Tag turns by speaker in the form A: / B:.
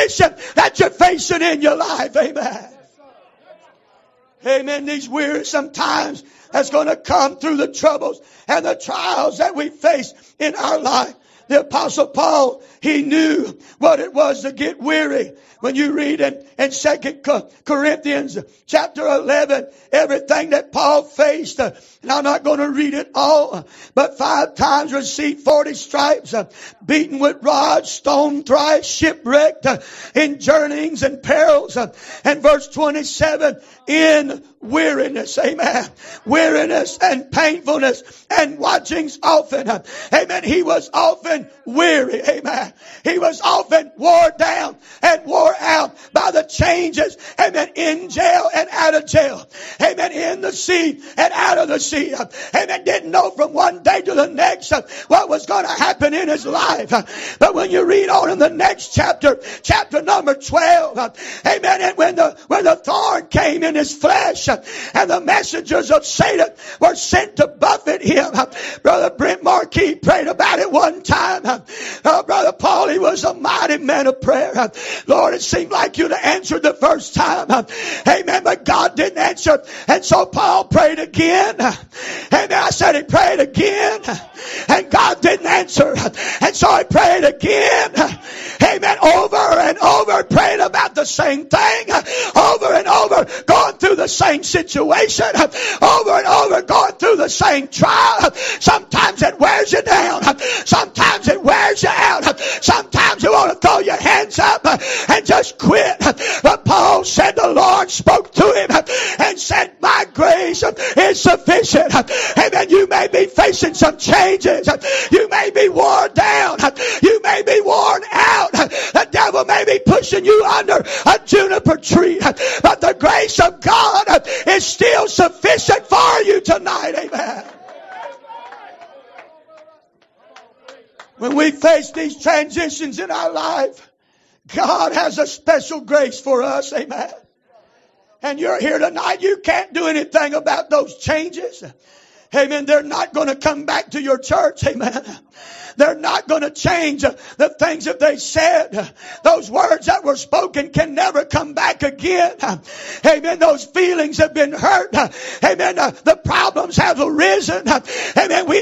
A: condition that you're facing in your life. Amen. Amen. These wearisome times that's going to come through the troubles and the trials that we face in our life. The Apostle Paul, he knew what it was to get weary. When you read in 2 Corinthians chapter 11, everything that Paul faced, and I'm not going to read it all, but 5 times received 40 stripes, beaten with rods, stoned thrice, shipwrecked, in journeyings and perils. And verse 27, in weariness, amen, weariness and painfulness and watchings often, amen, he was often weary, amen, he was often wore down and wore out by the changes, amen, in jail and out of jail, amen, in the sea and out of the sea, amen, didn't know from one day to the next what was going to happen in his life. But when you read on in the next chapter, chapter number 12, amen, and when the thorn came in his flesh and the messengers of Satan were sent to buffet him, Brother Brent Marquis prayed about it one time. Brother Paul, he was a mighty man of prayer. Lord, it seemed like you'd have answered the first time. Amen, but God didn't answer. And so Paul prayed again. And I said he prayed again. And God didn't answer. And so he prayed again. Amen, over and over, praying about the same thing. Over and over, going through the same situation. Over and over, going through the same trial. Sometimes it wears you down. Sometimes it wears you out. Sometimes you want to throw your hands up and just quit. But Paul said the Lord spoke to him and said, my grace is sufficient. Amen. You may be facing some changes. You may be worn down. You may be worn out. The devil may be pushing you under a juniper tree. But the grace of God is still sufficient for you tonight. Amen. When we face these transitions in our life, God has a special grace for us. Amen. And you're here tonight. You can't do anything about those changes. Amen. They're not going to come back to your church. Amen. They're not going to change the things that they said. Those words that were spoken can never come back again. Amen. Those feelings have been hurt. Amen. The problems have arisen. Amen. We